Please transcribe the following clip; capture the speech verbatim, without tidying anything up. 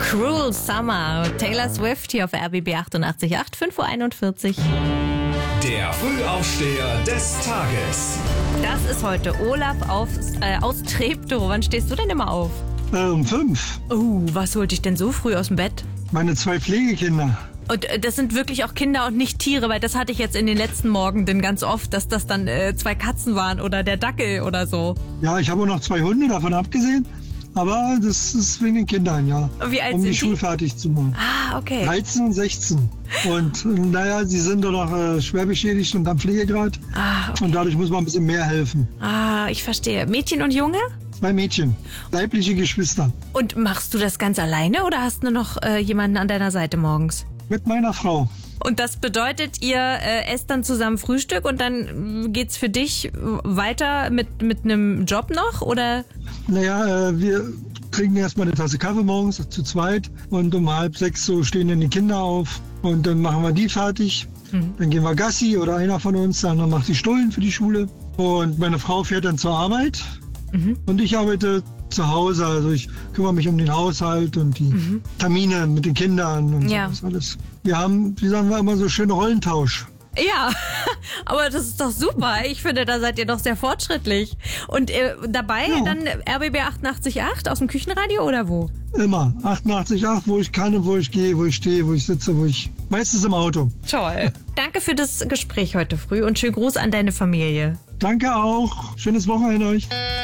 Cruel Summer. Taylor Swift hier auf R B B achtundachtzig Komma acht, fünf Uhr einundvierzig. Der Frühaufsteher des Tages. Das ist heute Olaf auf, äh, aus Treptow. Wann stehst du denn immer auf? Äh, um fünf. Oh, was holt dich denn so früh aus dem Bett? Meine zwei Pflegekinder. Und äh, das sind wirklich auch Kinder und nicht Tiere, weil das hatte ich jetzt in den letzten Morgenden ganz oft, dass das dann äh, zwei Katzen waren oder der Dackel oder so. Ja, ich habe auch noch zwei Hunde, davon abgesehen. Aber das ist wegen den Kindern, ja. Wie alt um sind die Schule die? fertig zu machen. Ah, okay. dreizehn und sechzehn. Und naja, sie sind doch noch äh, schwer beschädigt und am Pflegegrad. Ah, okay. Und dadurch muss man ein bisschen mehr helfen. Ah, ich verstehe. Mädchen und Junge? Zwei Mädchen, leibliche Geschwister. Und machst du das ganz alleine oder hast du noch äh, jemanden an deiner Seite morgens? Mit meiner Frau. Und das bedeutet, ihr äh, esst dann zusammen Frühstück und dann geht's für dich weiter mit, mit einem Job noch, oder? Naja, äh, wir trinken erstmal eine Tasse Kaffee morgens zu zweit und um halb sechs so stehen dann die Kinder auf und dann machen wir die fertig. Mhm. Dann gehen wir Gassi oder einer von uns, der andere macht die Stullen für die Schule und meine Frau fährt dann zur Arbeit mhm. und ich arbeite zu Hause, also ich kümmere mich um den Haushalt und die mhm. Termine mit den Kindern und ja. so, das alles. Wir haben, wie sagen wir immer, so schön Rollentausch. Ja, aber das ist doch super. Ich finde, da seid ihr doch sehr fortschrittlich. Und äh, dabei ja. dann R B B achtundachtzig Komma acht aus dem Küchenradio oder wo? Immer. achtundachtzig Komma acht, wo ich kann und wo ich gehe, wo ich stehe, wo ich sitze, wo ich... Meistens im Auto. Toll. Danke für das Gespräch heute früh und schönen Gruß an deine Familie. Danke auch. Schönes Wochenende euch.